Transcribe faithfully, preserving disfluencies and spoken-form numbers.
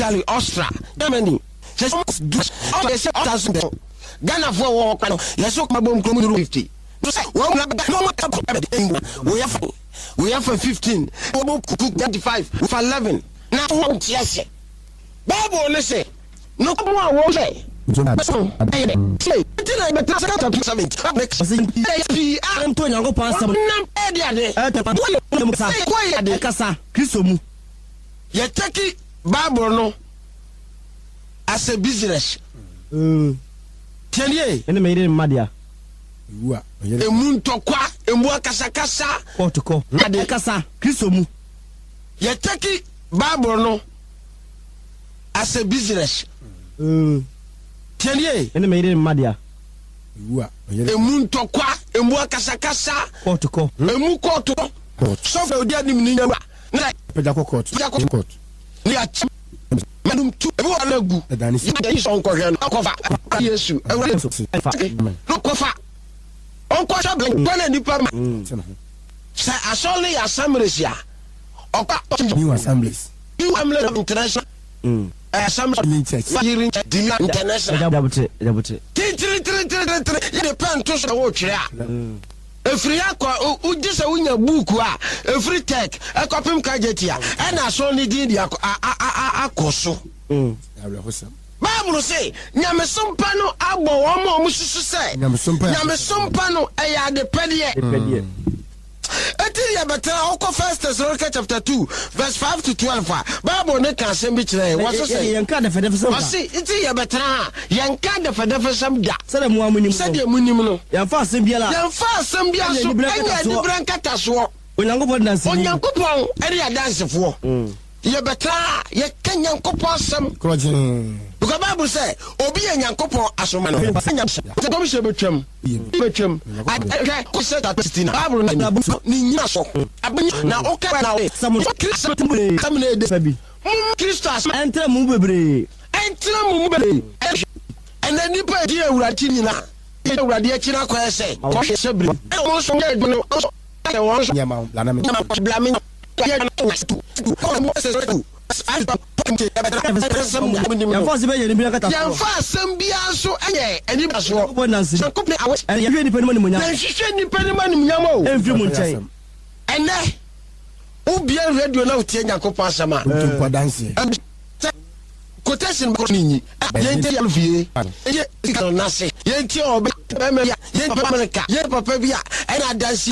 Italy, Austria, Germany. Ghana for war, yes, fifty. We have we have for fifteen, twenty-five, for eleven. Now, yes, Bible, listen, no more won't say. You take Bible no as a business. Mm. Tell ye, and made in Madia. A moon to qua, a more casacasa, or to call Madecasa, Chrisomu. You take Bible no as a business. Mm. Tell ye, and made in Madia. A moon to qua, a more casacasa, or to call a moo court. So for the enemy, Pedako court, court. Madam, two, everyone go. That is on Korean. Cover. Yes, you. No cover. Uncle Shabling, one and the permanent. Say, as only assemblies here. New assemblies. New Hamlet International. Assembly International. Three, three, three, three, three. You depend to the watch here. Every aqua, who just a winner book, every tech, a copy cajetia, and I saw only did a coso. Bible say, Yamasum Pano, Abo, almost say, Yamasum Pano, I had the penny. Eti better Oko First Thessalonians chapter two verse five to twelve. Bible ne kan sem bi kire. What say? Yanka da fede fese. Wasi eti ya better yanka da fede fese da. Sede mu amunim. Sede munim no. Yanfa asem bia la. Yanfa asem bia so. Anya di brankata so. Onyankopon dance. Onyankopon eri dance fo. Mm. Ya better ya kan Yankopon asem. Krojin. Because Bible say obi Yankopon asoma no. Se ko mi se betwam. Betwam. I ko se that sixteen. Bible na ni nyina so. Abanya na o ka na o. Some Christ some na de sabi. Christus enter mu bebre. Enter mu bebre. And then ni pa di awurati ni na. Awurade achi na kwa se. Ko hwe se bre. E mo so nge do no. E won so nyama lana me. Nyama blame. Ya na tu. Ko mo se tu. Yanfa se be ye ni bi akata. Yanfa sem bia so eye ani ba so. So couple awon. And you ni pe ni mo ni mo nya. Na hwehwe ni pe ni mo ni mo nya mo. Enfiri mu nchai. Ene ubia radio na utie Yankopon asama. Tumpa dance. Quotation ko ni. Yenti alfie. Ye na se. Yenti obe. Yenti America. Yenti papa bia. Ye papa bia. Ena dance